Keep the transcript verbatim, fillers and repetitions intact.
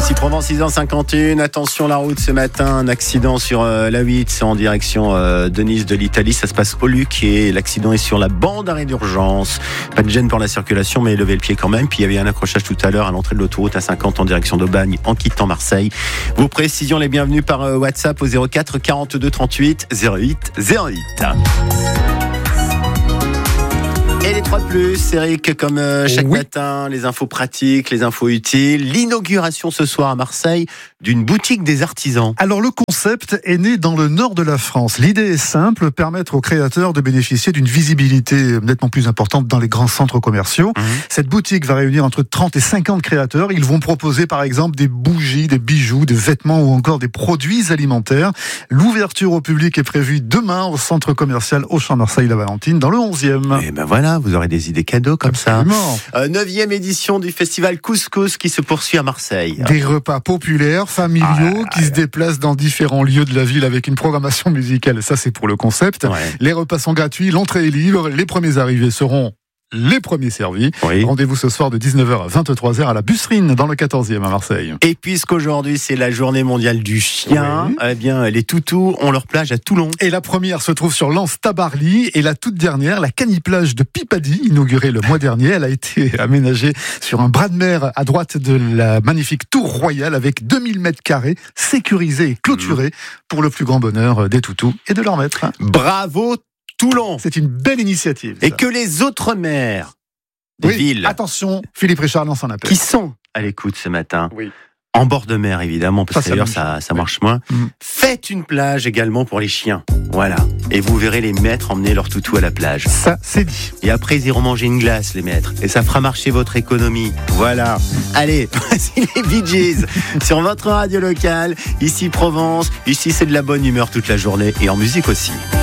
Ici Provence, six heures cinquante et une. Attention la route ce matin, un accident sur euh, la huit en direction euh, de Nice de l'Italie. Ça se passe au Luc et l'accident est sur la bande d'arrêt d'urgence. Pas de gêne pour la circulation, mais levez le pied quand même. Puis il y avait un accrochage tout à l'heure à l'entrée de l'autoroute A cinquante en direction d'Aubagne en quittant Marseille. Vos précisions les bienvenues par euh, WhatsApp au zéro quatre quarante-deux trente-huit zéro huit zéro huit. Et les trois de plus, Eric, comme euh, chaque oui. matin, les infos pratiques, les infos utiles. L'inauguration ce soir à Marseille d'une boutique des artisans. Alors le concept est né dans le nord de la France. L'idée est simple, permettre aux créateurs de bénéficier d'une visibilité nettement plus importante dans les grands centres commerciaux. Mmh. Cette boutique va réunir entre trente et cinquante créateurs. Ils vont proposer par exemple des bougies, des bijoux, des vêtements ou encore des produits alimentaires. L'ouverture au public est prévue demain au centre commercial Auchan Marseille-la-Valentine dans le onzième. Et ben voilà, vous aurez des idées cadeaux comme Absolument. ça. Euh, neuvième édition du festival Couscous qui se poursuit à Marseille. Des repas populaires, familiaux, ah, qui ah, se déplacent dans différents lieux de la ville avec une programmation musicale. Ça, c'est pour le concept. Ouais. Les repas sont gratuits, l'entrée est libre. Les premiers arrivés seront les premiers servis. Oui. Rendez-vous ce soir de dix-neuf heures à vingt-trois heures à la Busserine dans le quatorzième à Marseille. Et puisqu'aujourd'hui c'est la journée mondiale du chien, oui. eh bien les toutous ont leur plage à Toulon. Et la première se trouve sur l'Anse Tabarly et la toute dernière, la Caniplage de Pipadi, inaugurée le mois dernier. Elle a été aménagée sur un bras de mer à droite de la magnifique tour royale avec deux mille mètres carrés sécurisés et clôturés mmh. pour le plus grand bonheur des toutous et de leurs maîtres. Bravo Toulon. C'est une belle initiative. Ça. Et que les autres maires des oui, villes... Attention, Philippe Richard lance un appel. Qui sont à l'écoute ce matin. Oui. En bord de mer, évidemment, parce ça, qu'ailleurs, ça, ça marche oui. moins. Mmh. Faites une plage également pour les chiens. Voilà. Et vous verrez les maîtres emmener leur toutou à la plage. Ça, c'est dit. Et après, ils iront manger une glace, les maîtres. Et ça fera marcher votre économie. Voilà. Allez, voici les Bee Gees sur votre radio locale. Ici, Provence. Ici, c'est de la bonne humeur toute la journée. Et en musique aussi.